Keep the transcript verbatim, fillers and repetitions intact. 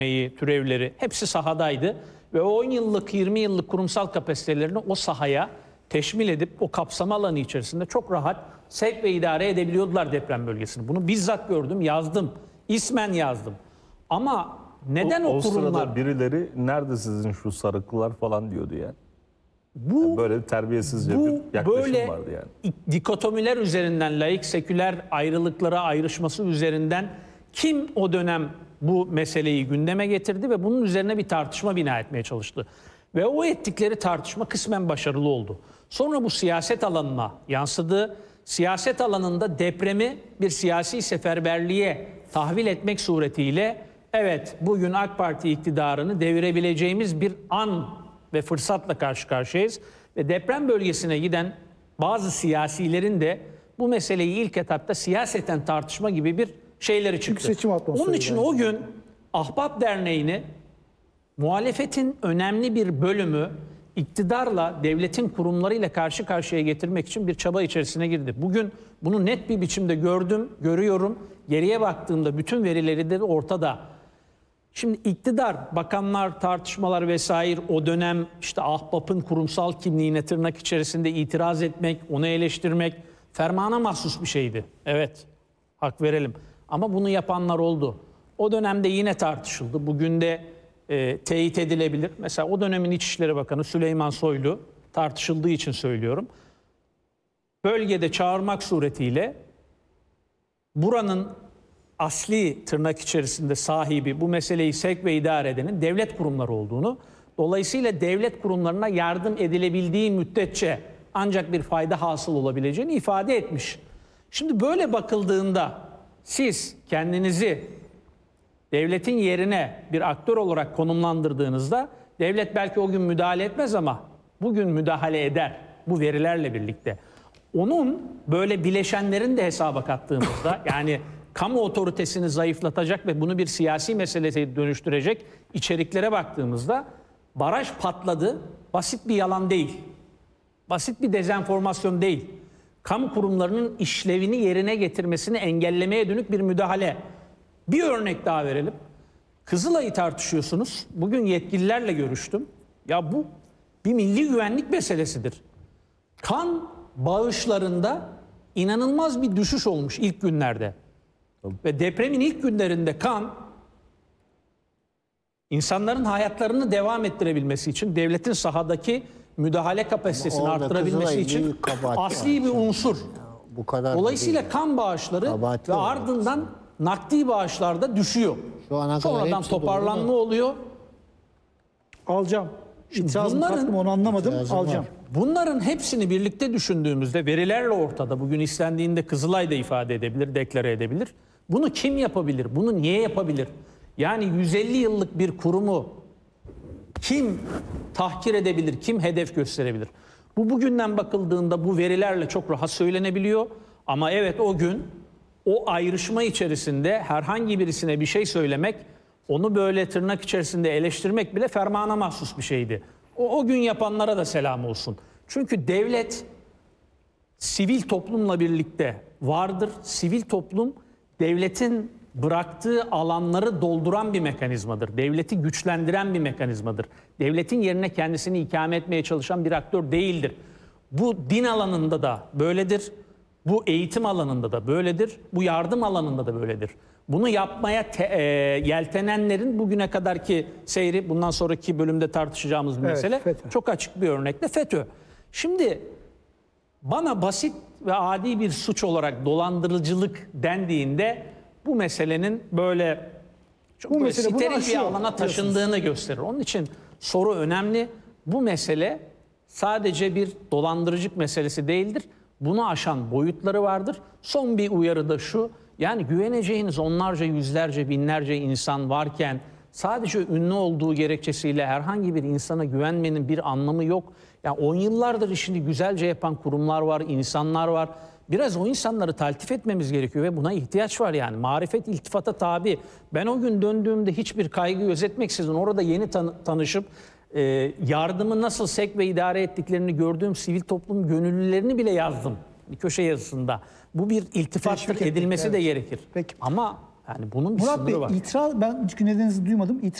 türevleri hepsi sahadaydı ve on yıllık yirmi yıllık kurumsal kapasitelerini o sahaya teşmil edip o kapsama alanı içerisinde çok rahat sevk ve idare edebiliyordular deprem bölgesini. Bunu bizzat gördüm, yazdım, ismen yazdım. Ama neden o, o, o kurumlar... sırada birileri nerede sizin şu sarıklılar falan diyordu yani. Bu, yani böyle terbiyesizce bu, bir yaklaşım böyle vardı yani. Dikotomiler üzerinden, laik seküler ayrılıklara ayrışması üzerinden kim o dönem bu meseleyi gündeme getirdi ve bunun üzerine bir tartışma bina etmeye çalıştı. Ve o ettikleri tartışma kısmen başarılı oldu. Sonra bu siyaset alanına yansıdı. Siyaset alanında depremi bir siyasi seferberliğe tahvil etmek suretiyle evet bugün AK Parti iktidarını devirebileceğimiz bir an ve fırsatla karşı karşıyayız. Ve deprem bölgesine giden bazı siyasilerin de bu meseleyi ilk etapta siyaseten tartışma gibi bir şeyleri çıktı. Seçim Onun için o gün Ahbap Derneği'ni muhalefetin önemli bir bölümü iktidarla, devletin kurumlarıyla karşı karşıya getirmek için bir çaba içerisine girdi. Bugün bunu net bir biçimde gördüm, görüyorum. Geriye baktığımda bütün verileri de ortada. Şimdi iktidar, bakanlar, tartışmalar vesaire o dönem işte Ahbap'ın kurumsal kimliğine tırnak içerisinde itiraz etmek, onu eleştirmek fermana mahsus bir şeydi. Evet, hak verelim. Ama bunu yapanlar oldu. O dönemde yine tartışıldı. Bugün de e, teyit edilebilir. Mesela o dönemin İçişleri Bakanı Süleyman Soylu tartışıldığı için söylüyorum. Bölgede çağırmak suretiyle buranın asli tırnak içerisinde sahibi, bu meseleyi sevk ve idare edenin devlet kurumları olduğunu, dolayısıyla devlet kurumlarına yardım edilebildiği müddetçe ancak bir fayda hasıl olabileceğini ifade etmiş. Şimdi böyle bakıldığında siz kendinizi devletin yerine bir aktör olarak konumlandırdığınızda devlet belki o gün müdahale etmez ama bugün müdahale eder bu verilerle birlikte. Onun böyle bileşenlerin de hesaba kattığımızda yani kamu otoritesini zayıflatacak ve bunu bir siyasi meseleye dönüştürecek içeriklere baktığımızda baraj patladı. Basit bir yalan değil. Basit bir dezenformasyon değil. Kamu kurumlarının işlevini yerine getirmesini engellemeye dönük bir müdahale. Bir örnek daha verelim. Kızılay'ı tartışıyorsunuz. Bugün yetkililerle görüştüm. Ya bu bir milli güvenlik meselesidir. Kan bağışlarında inanılmaz bir düşüş olmuş ilk günlerde. Ve depremin ilk günlerinde kan insanların hayatlarını devam ettirebilmesi için devletin sahadaki müdahale kapasitesini arttırabilmesi için asli bir unsur. Bu kadar Dolayısıyla kan bağışları kabahati ve var. ardından nakdi bağışlar da düşüyor. Şu ana kadar sonradan toparlanma doğru. oluyor. Alacağım. İtirazım bunların- kalktım onu anlamadım. İtirazım Alacağım. var. Bunların hepsini birlikte düşündüğümüzde verilerle ortada, bugün istendiğinde Kızılay da ifade edebilir, deklare edebilir. Bunu kim yapabilir? Bunu niye yapabilir? Yani yüz elli yıllık bir kurumu kim tahkir edebilir, kim hedef gösterebilir? Bu bugünden bakıldığında bu verilerle çok rahat söylenebiliyor. Ama evet o gün o ayrışma içerisinde herhangi birisine bir şey söylemek, onu böyle tırnak içerisinde eleştirmek bile fermana mahsus bir şeydi. O, o gün yapanlara da selam olsun. Çünkü devlet sivil toplumla birlikte vardır. Sivil toplum devletin bıraktığı alanları dolduran bir mekanizmadır. Devleti güçlendiren bir mekanizmadır. Devletin yerine kendisini ikame etmeye çalışan bir aktör değildir. Bu din alanında da böyledir. Bu eğitim alanında da böyledir. Bu yardım alanında da böyledir. Bunu yapmaya te, e, yeltenenlerin bugüne kadarki seyri, bundan sonraki bölümde tartışacağımız bir Evet, mesele FETÖ. çok açık bir örnekle FETÖ. Şimdi bana basit ve adi bir suç olarak dolandırıcılık dendiğinde bu meselenin böyle çok Bu böyle mesele bunu steril bir aşıyor, alana taşındığını gösterir. Onun için soru önemli. Bu mesele sadece bir dolandırıcılık meselesi değildir. Bunu aşan boyutları vardır. Son bir uyarı da şu. Yani güveneceğiniz onlarca, yüzlerce, binlerce insan varken sadece ünlü olduğu gerekçesiyle herhangi bir insana güvenmenin bir anlamı yok. Yani on yıllardır işini güzelce yapan kurumlar var, insanlar var. Biraz o insanları taltif etmemiz gerekiyor ve buna ihtiyaç var yani. Marifet iltifata tabi. Ben o gün döndüğümde hiçbir kaygı gözetmeksizin orada yeni tan- tanışıp e, yardımı nasıl sevk ve idare ettiklerini gördüğüm sivil toplum gönüllülerini bile yazdım bir köşe yazısında. Bu bir iltifattır, Teşvik ettik, edilmesi evet. de gerekir. Peki. Ama Yani bunun bir Murat sınırı Bey var. itiraz ben hiç nedeninizi duymadım.